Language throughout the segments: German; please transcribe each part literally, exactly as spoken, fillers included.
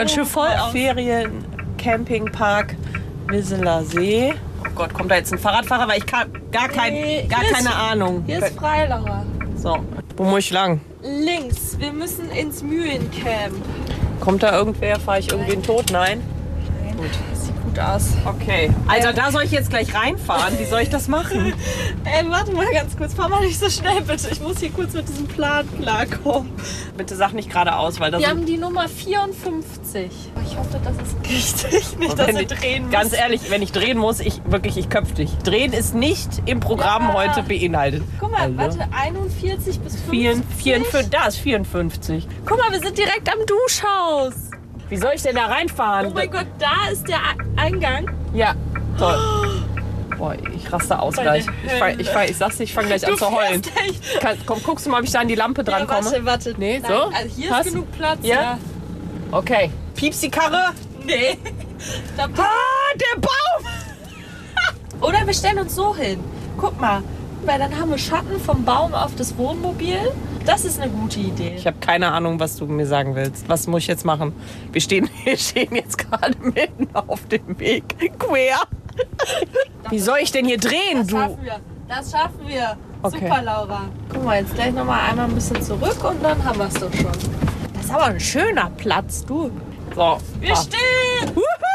ganz schön voll aus. Ferien, Campingpark, Wisseler See. Oh Gott, kommt da jetzt ein Fahrradfahrer? Weil ich kann gar, kein, Nee, gar hier keine ist- Ahnung. Hier ist Freilauer. So, wo muss ich lang? Links. Wir müssen ins Mühlencamp. Kommt da irgendwer? Fahre ich irgendwie in den Tod? Nein? Gut. Das sieht gut aus. Okay. Also da soll ich jetzt gleich reinfahren. Wie soll ich das machen? Ey, warte mal ganz kurz. Fahr mal nicht so schnell, bitte. Ich muss hier kurz mit diesem Plan klarkommen. Bitte sag nicht geradeaus, weil das Wir haben die Nummer vierundfünfzig. Ich hoffe, das ist richtig. Nicht, dass wenn wir ich, drehen müssen. ganz ehrlich, wenn ich drehen muss, ich wirklich, ich köpf dich. Drehen ist nicht im Programm Ja. heute beinhaltet. Guck mal, Also, warte. einundvierzig bis vier- fünfzig. vierundfünfzig, da ist vierundfünfzig. Guck mal, wir sind direkt am Duschhaus. Wie soll ich denn da reinfahren? Oh mein Gott, da ist der E- Eingang. Ja, toll. Boah, ich raste aus Meine gleich. Ich, fang, ich, fang, ich sag's dir, ich fange gleich an Du zu heulen. fährst echt. Kann, komm, guckst du mal, ob ich da an die Lampe dran Ja, komme? warte, warte. Nee, Nein, so? Also hier Passt? ist genug Platz. Ja? Okay. Piepst die Karre? Nee. Da Ah, der Baum! Oder wir stellen uns so hin. Guck mal, weil dann haben wir Schatten vom Baum auf das Wohnmobil. Das ist eine gute Idee. Ich habe keine Ahnung, was du mir sagen willst. Was muss ich jetzt machen? Wir stehen, wir stehen jetzt gerade mitten auf dem Weg. Quer. Wie soll ich denn hier drehen, Das du? schaffen wir. Das schaffen wir. Okay. Super, Laura. Guck mal, jetzt gleich noch mal einmal ein bisschen zurück und dann haben wir es doch schon. Das ist aber ein schöner Platz, du. So. Wir ah. stehen!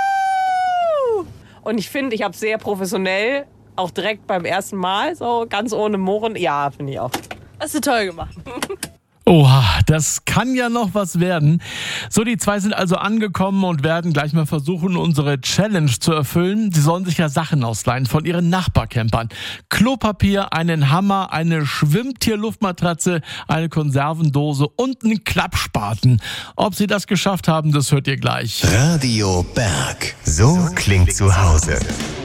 Wuhu! Und ich finde, ich habe sehr professionell, auch direkt beim ersten Mal, so ganz ohne Murren. Ja, finde ich auch. Hast du toll gemacht. Oha, das kann ja noch was werden. So, die zwei sind also angekommen und werden gleich mal versuchen, unsere Challenge zu erfüllen. Sie sollen sich ja Sachen ausleihen von ihren Nachbarcampern. Klopapier, einen Hammer, eine Schwimmtierluftmatratze, eine Konservendose und einen Klappspaten. Ob sie das geschafft haben, das hört ihr gleich. Radio Berg. So klingt zu Hause.